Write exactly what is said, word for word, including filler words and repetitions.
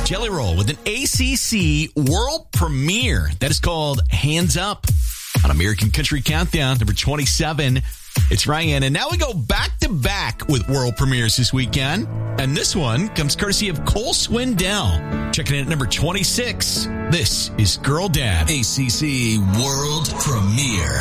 Jelly Roll with an A C C world premiere that is called Hands Up on American Country Countdown, number twenty-seven. It's Ryan, and now we go back to back with world premieres this weekend. And this one comes courtesy of Cole Swindell. Checking in at number twenty-six. This is Girl Dad. A C C world premiere.